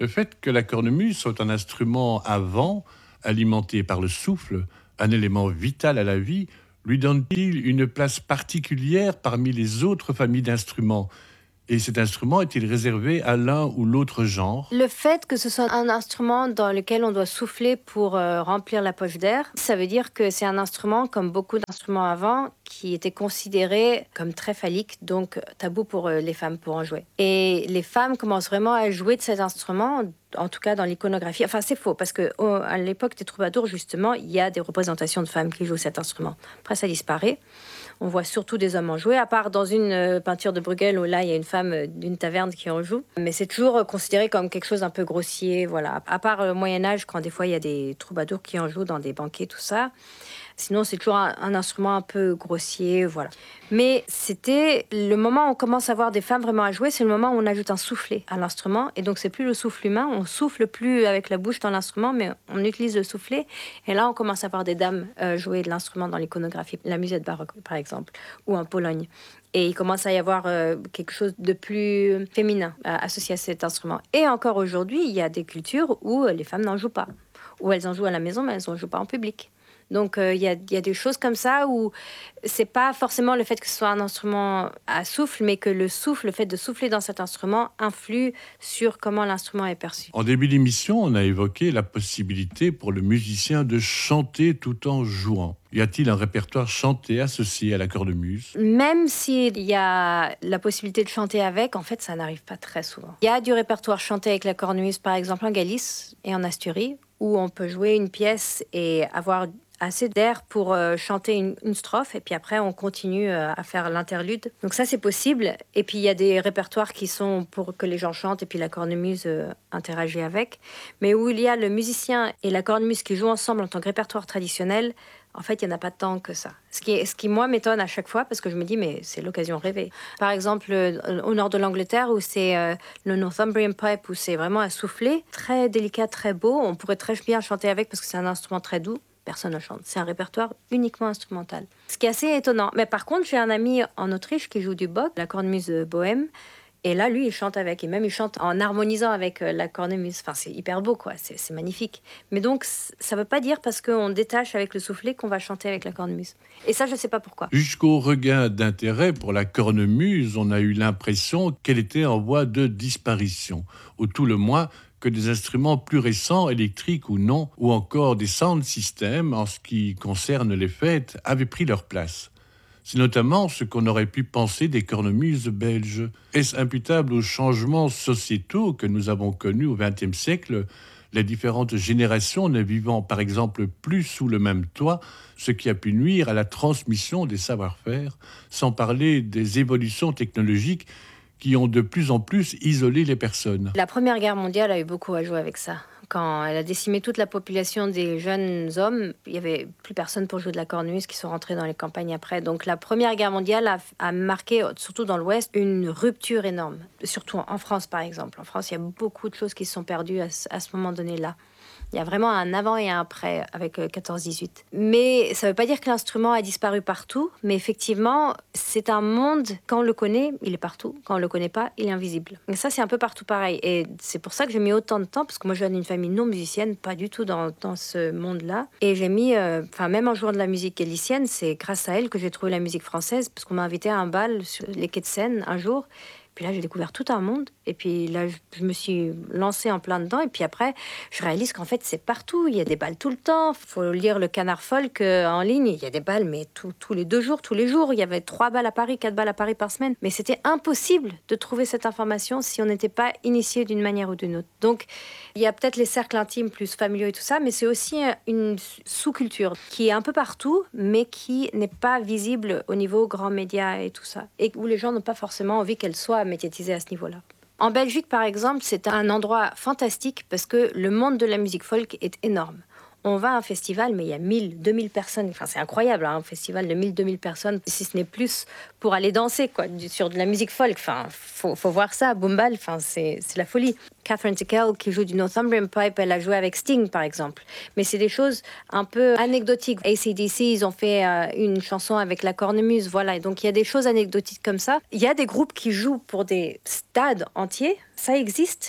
Le fait que la cornemuse soit un instrument à vent, alimenté par le souffle, un élément vital à la vie, lui donne-t-il une place particulière parmi les autres familles d'instruments? Et cet instrument est-il réservé à l'un ou l'autre genre? Le fait que ce soit un instrument dans lequel on doit souffler pour remplir la poche d'air, ça veut dire que c'est un instrument, comme beaucoup d'instruments avant, qui était considéré comme très phallique, donc tabou pour les femmes pour en jouer. Et les femmes commencent vraiment à jouer de cet instrument, en tout cas dans l'iconographie. Enfin, c'est faux, parce que à l'époque des troubadours, justement, il y a des représentations de femmes qui jouent cet instrument. Après, ça disparaît. On voit surtout des hommes en jouer, à part dans une peinture de Bruegel où là, il y a une femme d'une taverne qui en joue. Mais c'est toujours considéré comme quelque chose un peu grossier, voilà. À part au Moyen-Âge, quand des fois, il y a des troubadours qui en jouent dans des banquets, tout ça. Sinon, c'est toujours un instrument un peu grossier, voilà. Mais c'était le moment où on commence à voir des femmes vraiment à jouer, c'est le moment où on ajoute un soufflet à l'instrument. Et donc, c'est plus le souffle humain, on souffle plus avec la bouche dans l'instrument, mais on utilise le soufflet. Et là, on commence à voir des dames jouer de l'instrument dans l'iconographie, la musette baroque, par exemple, ou en Pologne. Et il commence à y avoir quelque chose de plus féminin associé à cet instrument. Et encore aujourd'hui, il y a des cultures où les femmes n'en jouent pas. Où elles en jouent à la maison, mais elles n'en jouent pas en public. Donc, il y a des choses comme ça où c'est pas forcément le fait que ce soit un instrument à souffle, mais que le fait de souffler dans cet instrument influe sur comment l'instrument est perçu. En début d'émission, on a évoqué la possibilité pour le musicien de chanter tout en jouant. Y a-t-il un répertoire chanté associé à la cornemuse? Même s'il y a la possibilité de chanter avec, en fait, ça n'arrive pas très souvent. Il y a du répertoire chanté avec la cornemuse, par exemple en Galice et en Asturie, où on peut jouer une pièce et avoir assez d'air pour chanter une strophe, et puis après on continue à faire l'interlude. Donc ça, c'est possible. Et puis il y a des répertoires qui sont pour que les gens chantent et puis la cornemuse interagit avec. Mais où il y a le musicien et la cornemuse qui jouent ensemble en tant que répertoire traditionnel, en fait, il n'y en a pas tant que ça. Ce qui, moi, m'étonne à chaque fois, parce que je me dis, mais c'est l'occasion rêvée. Par exemple, au nord de l'Angleterre, où c'est le Northumbrian Pipe, où c'est vraiment un soufflet, très délicat, très beau. On pourrait très bien chanter avec, parce que c'est un instrument très doux. Personne ne chante. C'est un répertoire uniquement instrumental. Ce qui est assez étonnant. Mais par contre, j'ai un ami en Autriche qui joue du Bach, la cornemuse bohème. Et là, lui, il chante avec. Et même, il chante en harmonisant avec la cornemuse. Enfin, c'est hyper beau, quoi. C'est magnifique. Mais donc, ça ne veut pas dire parce qu'on détache avec le soufflet qu'on va chanter avec la cornemuse. Et ça, je ne sais pas pourquoi. Jusqu'au regain d'intérêt pour la cornemuse, on a eu l'impression qu'elle était en voie de disparition, ou tout le moins que des instruments plus récents, électriques ou non, ou encore des sound systems, en ce qui concerne les fêtes, avaient pris leur place. C'est notamment ce qu'on aurait pu penser des cornemuses belges. Est-ce imputable aux changements sociétaux que nous avons connus au XXe siècle, les différentes générations ne vivant par exemple plus sous le même toit, ce qui a pu nuire à la transmission des savoir-faire, sans parler des évolutions technologiques qui ont de plus en plus isolé les personnes. La Première Guerre mondiale a eu beaucoup à jouer avec ça. Quand elle a décimé toute la population des jeunes hommes, il n'y avait plus personne pour jouer de la cornemuse qui sont rentrés dans les campagnes après. Donc la Première Guerre mondiale a marqué, surtout dans l'Ouest, une rupture énorme. Surtout en France, par exemple. En France, il y a beaucoup de choses qui se sont perdues à ce moment donné-là. Il y a vraiment un avant et un après avec 14-18. Mais ça ne veut pas dire que l'instrument a disparu partout. Mais effectivement, c'est un monde, quand on le connaît, il est partout. Quand on ne le connaît pas, il est invisible. Et ça, c'est un peu partout pareil. Et c'est pour ça que j'ai mis autant de temps, parce que moi, je viens d'une famille non musicienne, pas du tout dans ce monde-là. Et j'ai mis, même en jouant de la musique galicienne, c'est grâce à elle que j'ai trouvé la musique française, parce qu'on m'a invité à un bal sur les quais de Seine un jour. Puis là, j'ai découvert tout un monde. Et puis là, je me suis lancée en plein dedans. Et puis après, je réalise qu'en fait, c'est partout. Il y a des balles tout le temps. Il faut lire le Canard Folk en ligne. Il y a des balles, mais tous les 2 jours, tous les jours. Il y avait 3 balles à Paris, 4 balles à Paris par semaine. Mais c'était impossible de trouver cette information si on n'était pas initié d'une manière ou d'une autre. Donc, il y a peut-être les cercles intimes plus familiaux et tout ça, mais c'est aussi une sous-culture qui est un peu partout, mais qui n'est pas visible au niveau grands médias et tout ça. Et où les gens n'ont pas forcément envie qu'elle soit médiatisée à ce niveau-là. En Belgique, par exemple, c'est un endroit fantastique parce que le monde de la musique folk est énorme. On va à un festival, mais il y a 1000, 2000 personnes. Enfin, c'est incroyable, hein, un festival de 1000, 2000 personnes, si ce n'est plus, pour aller danser, quoi, sur de la musique folk. Enfin, faut voir ça, Boombal, enfin, c'est la folie. Catherine Tickell, qui joue du Northumbrian Pipe, elle a joué avec Sting, par exemple. Mais c'est des choses un peu anecdotiques. AC/DC, ils ont fait une chanson avec la cornemuse, voilà. Et donc, il y a des choses anecdotiques comme ça. Il y a des groupes qui jouent pour des stades entiers, ça existe.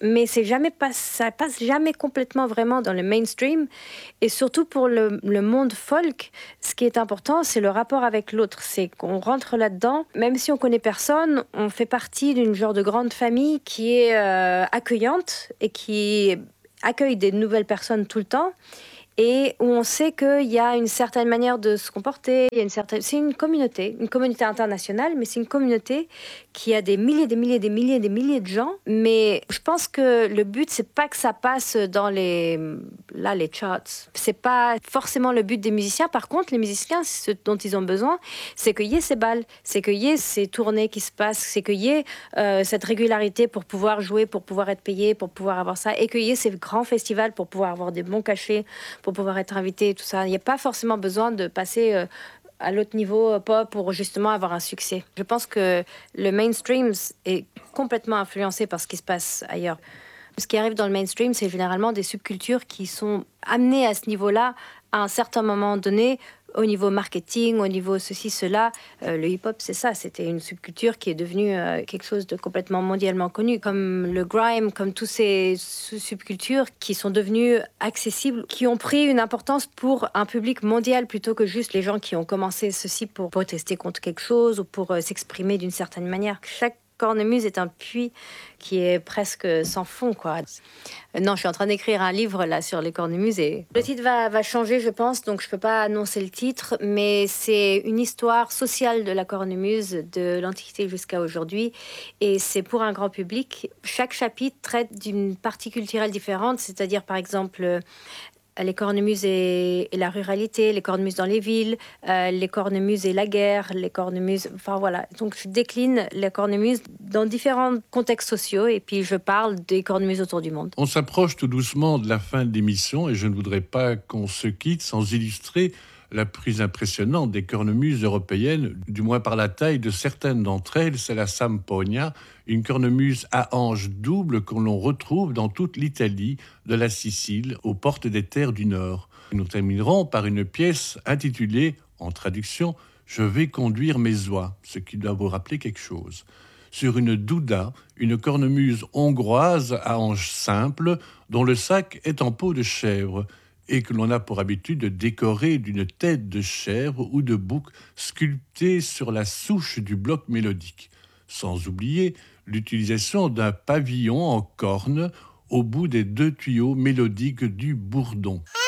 mais ça passe jamais complètement vraiment dans le mainstream. Et surtout pour le monde folk, ce qui est important, c'est le rapport avec l'autre. C'est qu'on rentre là-dedans, même si on connaît personne, on fait partie d'une genre de grande famille qui est accueillante et qui accueille des nouvelles personnes tout le temps. Et où on sait qu'il y a une certaine manière de se comporter, c'est une communauté internationale, mais c'est une communauté qui a des milliers de gens. Mais je pense que le but, c'est pas que ça passe dans les charts. C'est pas forcément le but des musiciens. Par contre, les musiciens, ce dont ils ont besoin, c'est qu'il y ait ces balles, c'est qu'il y ait ces tournées qui se passent, c'est qu'il y ait cette régularité pour pouvoir jouer, pour pouvoir être payé, pour pouvoir avoir ça, et qu'il y ait ces grands festivals pour pouvoir avoir des bons cachets, pour pouvoir être invité et tout ça. Il n'y a pas forcément besoin de passer à l'autre niveau pop pour justement avoir un succès. Je pense que le mainstream est complètement influencé par ce qui se passe ailleurs. Ce qui arrive dans le mainstream, c'est généralement des subcultures qui sont amenées à ce niveau-là à un certain moment donné, au niveau marketing, au niveau ceci, cela. Le hip-hop, c'est ça. C'était une subculture qui est devenue quelque chose de complètement mondialement connu, comme le grime, comme tous ces subcultures qui sont devenues accessibles, qui ont pris une importance pour un public mondial plutôt que juste les gens qui ont commencé ceci pour protester contre quelque chose ou pour s'exprimer d'une certaine manière. Chaque cornemuse est un puits qui est presque sans fond, quoi. Non, je suis en train d'écrire un livre là sur les cornemuses et le titre va changer, je pense, donc je peux pas annoncer le titre, mais c'est une histoire sociale de la cornemuse de l'Antiquité jusqu'à aujourd'hui et c'est pour un grand public. Chaque chapitre traite d'une partie culturelle différente, c'est-à-dire par exemple les cornemuses et la ruralité, les cornemuses dans les villes, les cornemuses et la guerre, les cornemuses... Enfin voilà, donc je décline les cornemuses dans différents contextes sociaux et puis je parle des cornemuses autour du monde. On s'approche tout doucement de la fin de l'émission et je ne voudrais pas qu'on se quitte sans illustrer la plus impressionnante des cornemuses européennes, du moins par la taille de certaines d'entre elles, c'est la Samponia, une cornemuse à ange double que l'on retrouve dans toute l'Italie, de la Sicile aux portes des terres du Nord. Nous terminerons par une pièce intitulée, en traduction, « Je vais conduire mes oies », ce qui doit vous rappeler quelque chose. Sur une douda, une cornemuse hongroise à ange simple, dont le sac est en peau de chèvre, et que l'on a pour habitude de décorer d'une tête de chèvre ou de bouc sculptée sur la souche du bloc mélodique. Sans oublier l'utilisation d'un pavillon en corne au bout des 2 tuyaux mélodiques du bourdon.